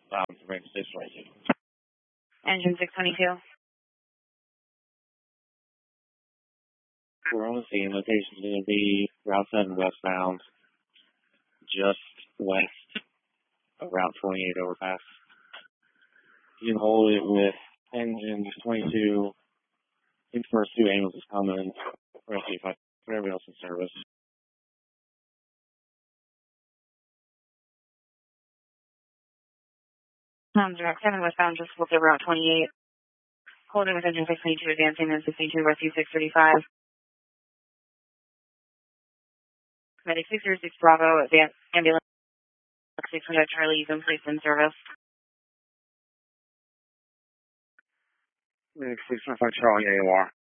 Range 622. Engine 622. We're on the scene. Location is going to be Route 7 westbound, just west of Route 28 overpass. You can hold it with engine 22. These first two ambulances coming. We're going to see if I put everybody else in service. Route 7 westbound, just look at Route 28. Holding with engine 622, advancing in 62 West U635. Medic 606 Bravo, advance ambulance 600 Charlie, you've been placed in service. Medic 605 Charlie, AOR.